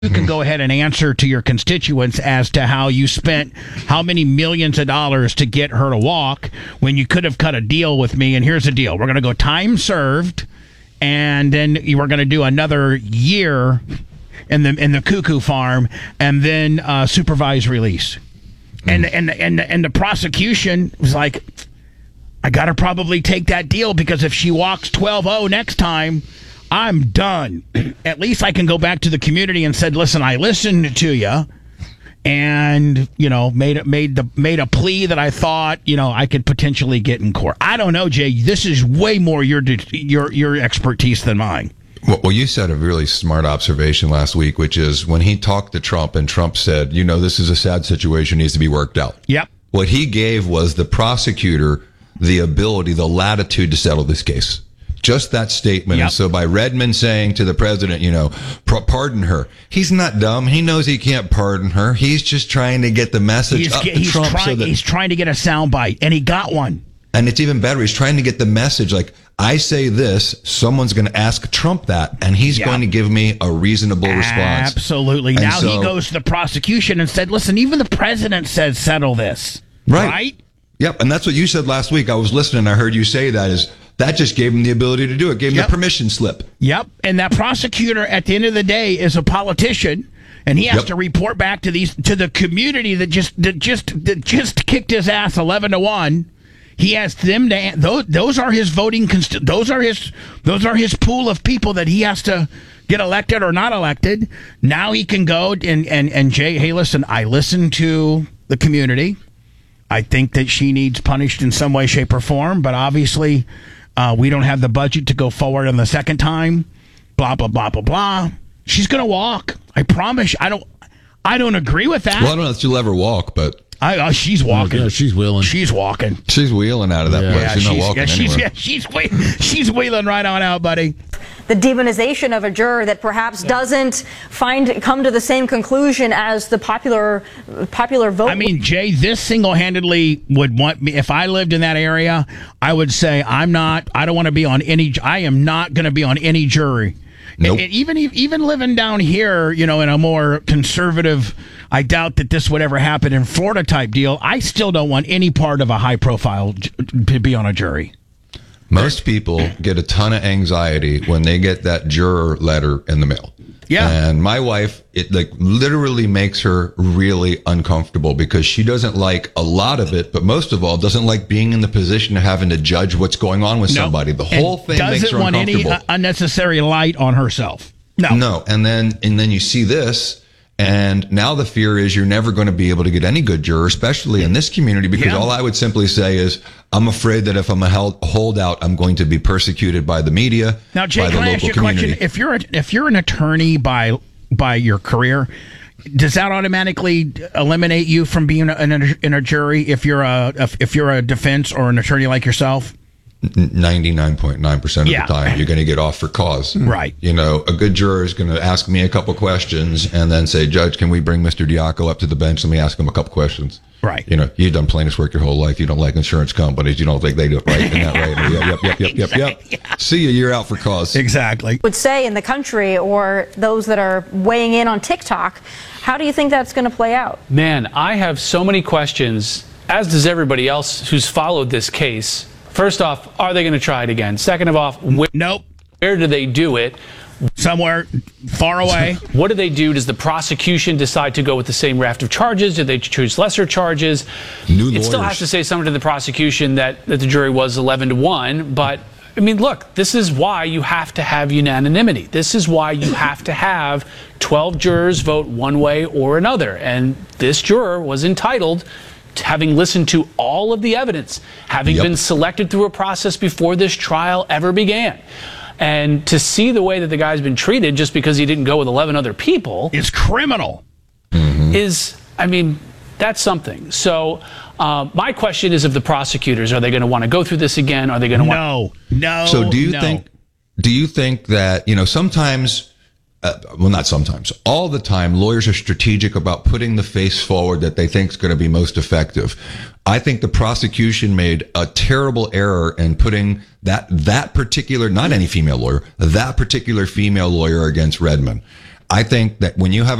You can go ahead and answer to your constituents as to how you spent how many millions of dollars to get her to walk when you could have cut a deal with me. And here's the deal. We're going to go time served, and then we're going to do another year in the cuckoo farm, and then supervised release. And the prosecution was like, I got to probably take that deal, because if she walks 12-0 next time, I'm done. At least I can go back to the community and said, listen, I listened to you, and made a plea that I thought I could potentially get in court. I don't know, Jay. This is way more your expertise than mine. Well, you said a really smart observation last week, which is when he talked to Trump, and Trump said, this is a sad situation, needs to be worked out. Yep. What he gave was the prosecutor the ability, the latitude to settle this case. Just that statement. Yep. And so by Redmond saying to the president, pardon her, he's not dumb. He knows he can't pardon her. He's just trying to get the message up to Trump. He's trying to get a soundbite, and he got one. And it's even better. He's trying to get the message like, I say this, someone's going to ask Trump that, and he's going to give me a reasonable response. Absolutely. And now he goes to the prosecution and said, listen, even the president said settle this. Right? Yep. And that's what you said last week. I was listening. I heard you say that just gave him the ability to do it. Gave him the permission slip. Yep. And that prosecutor at the end of the day is a politician, and he has to report back to the community that just kicked his ass 11-1. He has them to those are his voting those are his pool of people that he has to get elected or not elected. Now he can go and Jay, hey, listen, I listened to the community. I think that she needs punished in some way, shape, or form, but obviously we don't have the budget to go forward on the second time. Blah blah blah blah blah. She's gonna walk. I promise. I don't agree with that. Well, I don't know if she'll ever walk, but she's walking. Yeah, she's wheeling. She's walking. She's wheeling out of that place. She's not walking anywhere. She's wheeling right on out, buddy. The demonization of a juror that perhaps doesn't come to the same conclusion as the popular vote. I mean, Jay, this single-handedly would want me. If I lived in that area, I would say I am not going to be on any jury. Nope. Even living down here, in a more conservative, I doubt that this would ever happen in Florida type deal. I still don't want any part of a high profile to be on a jury. Most people get a ton of anxiety when they get that juror letter in the mail. Yeah. And my wife, it literally makes her really uncomfortable because she doesn't like a lot of it, but most of all doesn't like being in the position of having to judge what's going on with somebody. The whole thing makes her uncomfortable. Doesn't want any unnecessary light on herself. No. And then you see this, and now the fear is you're never going to be able to get any good juror, especially in this community, because all I would simply say is I'm afraid that if I'm a holdout, I'm going to be persecuted by the media, now, Jay, by the can I ask you a question? If you're an attorney by your career, does that automatically eliminate you from being in a jury if you're a defense or an attorney like yourself? 99.9% of the time you're going to get off for cause. Right. A good juror is going to ask me a couple questions and then say, Judge, can we bring Mr. Diaco up to the bench? Let me ask him a couple questions. Right. You've done plaintiff's work your whole life. You don't like insurance companies. You don't think they do it right. Isn't that right? Yep. See you. You're out for cause. Exactly. Would say in the country, or those that are weighing in on TikTok, how do you think that's going to play out? Man, I have so many questions, as does everybody else who's followed this case. First off, are they going to try it again? Second of all, nope. Where do they do it? Somewhere far away. What do they do? Does the prosecution decide to go with the same raft of charges? Do they choose lesser charges? It still has to say something to the prosecution that the jury was 11-1. But, I mean, look, this is why you have to have unanimity. This is why you have to have 12 jurors vote one way or another. And this juror was entitled, having listened to all of the evidence, having been selected through a process before this trial ever began. And to see the way that the guy's been treated just because he didn't go with 11 other people is criminal. That's something. So my question is of the prosecutors, are they going to want to go through this again? Are they going to want... No. So do you think that, sometimes, not sometimes, all the time, lawyers are strategic about putting the face forward that they think is going to be most effective. I think the prosecution made a terrible error in putting that particular, not any female lawyer, that particular female lawyer against Redmond. I think that when you have